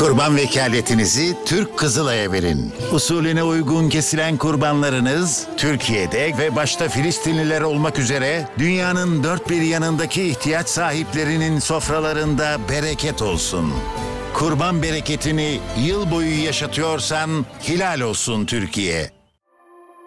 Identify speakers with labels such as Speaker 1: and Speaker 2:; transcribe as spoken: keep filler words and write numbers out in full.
Speaker 1: Kurban vekaletinizi Türk Kızılay'a verin. Usulüne uygun kesilen kurbanlarınız Türkiye'de ve başta Filistinliler olmak üzere dünyanın dört bir yanındaki ihtiyaç sahiplerinin sofralarında bereket olsun. Kurban bereketini yıl boyu yaşatıyorsan helal olsun Türkiye.